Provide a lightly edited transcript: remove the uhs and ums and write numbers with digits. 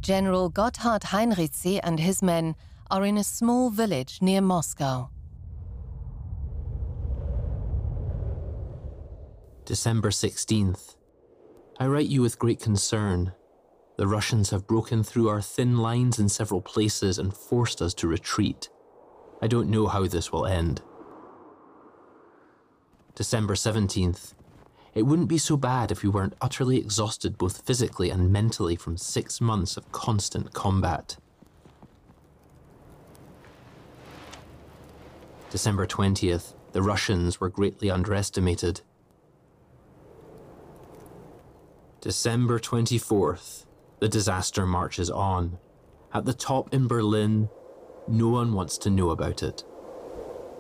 General Gotthard Heinrizi and his men are in a small village near Moscow. December 16th. I write you with great concern. The Russians have broken through our thin lines in several places and forced us to retreat. I don't know how this will end. December 17th. It wouldn't be so bad if we weren't utterly exhausted both physically and mentally from 6 months of constant combat. December 20th. The Russians were greatly underestimated. December 24th. The disaster marches on. At the top in Berlin, no one wants to know about it.